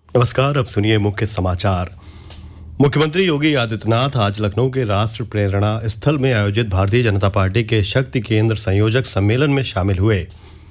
नमस्कार। अब सुनिए मुख्य समाचार। मुख्यमंत्री योगी आदित्यनाथ आज लखनऊ के राष्ट्र प्रेरणा स्थल में आयोजित भारतीय जनता पार्टी के शक्ति केंद्र संयोजक सम्मेलन में शामिल हुए।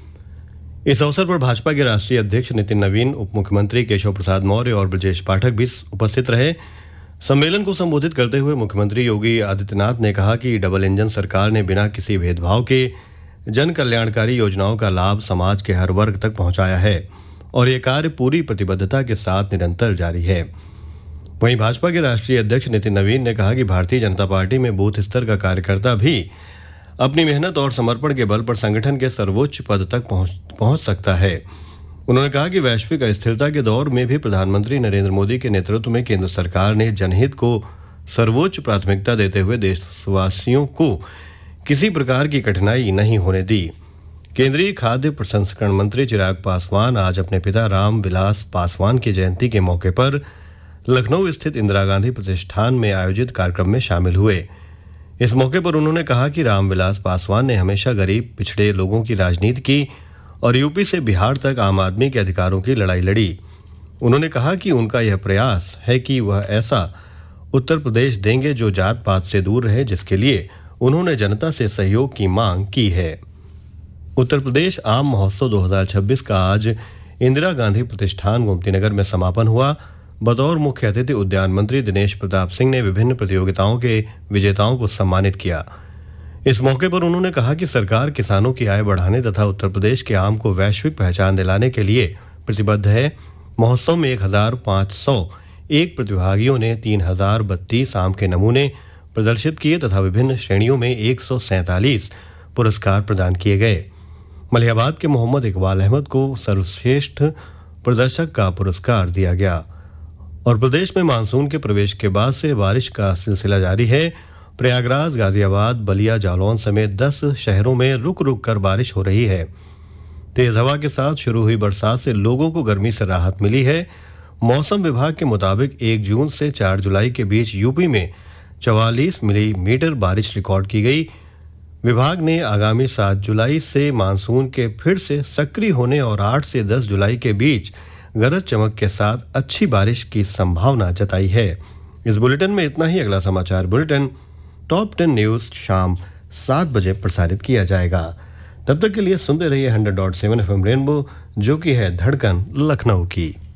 इस अवसर पर भाजपा के राष्ट्रीय अध्यक्ष नितिन नवीन, उप मुख्यमंत्री केशव प्रसाद मौर्य और ब्रजेश पाठक भी उपस्थित रहे। सम्मेलन को संबोधित करते हुए मुख्यमंत्री योगी आदित्यनाथ ने कहा कि डबल इंजन सरकार ने बिना किसी भेदभाव के जन कल्याणकारी योजनाओं का लाभ समाज के हर वर्ग तक पहुंचाया है और ये कार्य पूरी प्रतिबद्धता के साथ निरंतर जारी है। वहीं भाजपा के राष्ट्रीय अध्यक्ष नितिन नवीन ने कहा कि भारतीय जनता पार्टी में बूथ स्तर का कार्यकर्ता भी अपनी मेहनत और समर्पण के बल पर संगठन के सर्वोच्च पद तक पहुंच सकता है। उन्होंने कहा कि वैश्विक अस्थिरता के दौर में भी प्रधानमंत्री नरेंद्र मोदी के नेतृत्व में केंद्र सरकार ने जनहित को सर्वोच्च प्राथमिकता देते हुए देशवासियों को किसी प्रकार की कठिनाई नहीं होने दी। केंद्रीय खाद्य प्रसंस्करण मंत्री चिराग पासवान आज अपने पिता राम विलास पासवान की जयंती के मौके पर लखनऊ स्थित इंदिरा गांधी प्रतिष्ठान में आयोजित कार्यक्रम में शामिल हुए। इस मौके पर उन्होंने कहा कि रामविलास पासवान ने हमेशा गरीब पिछड़े लोगों की राजनीति की और यूपी से बिहार तक आम आदमी के अधिकारों की लड़ाई लड़ी। उन्होंने कहा कि उनका यह प्रयास है कि वह ऐसा उत्तर प्रदेश देंगे जो जात पात से दूर रहे, जिसके लिए उन्होंने जनता से सहयोग की मांग की है। उत्तर प्रदेश आम महोत्सव 2026 का आज इंदिरा गांधी प्रतिष्ठान गोमतीनगर में समापन हुआ। बतौर मुख्य अतिथि उद्यान मंत्री दिनेश प्रताप सिंह ने विभिन्न प्रतियोगिताओं के विजेताओं को सम्मानित किया। इस मौके पर उन्होंने कहा कि सरकार किसानों की आय बढ़ाने तथा उत्तर प्रदेश के आम को वैश्विक पहचान दिलाने के लिए प्रतिबद्ध है। महोत्सव में 1501 प्रतिभागियों ने 3032 आम के नमूने प्रदर्शित किए तथा विभिन्न श्रेणियों में 147 पुरस्कार प्रदान किए गए। मलिहाबाद के मोहम्मद इकबाल अहमद को सर्वश्रेष्ठ प्रदर्शक का पुरस्कार दिया गया। और प्रदेश में मानसून के प्रवेश के बाद से बारिश का सिलसिला जारी है। प्रयागराज, गाजियाबाद, बलिया, जालौन समेत 10 शहरों में रुक रुक कर बारिश हो रही है। तेज हवा के साथ शुरू हुई बरसात से लोगों को गर्मी से राहत मिली है। मौसम विभाग के मुताबिक 1 जून से 4 जुलाई के बीच यूपी में 44 मिलीमीटर बारिश रिकॉर्ड की गई। विभाग ने आगामी 7 जुलाई से मानसून के फिर से सक्रिय होने और 8 से 10 जुलाई के बीच गरज चमक के साथ अच्छी बारिश की संभावना जताई है। इस बुलेटिन में इतना ही। अगला समाचार बुलेटिन टॉप 10 न्यूज शाम 7 बजे प्रसारित किया जाएगा। तब तक के लिए सुनते रहिए 100.7 FM रेनबो, जो कि है धड़कन लखनऊ की।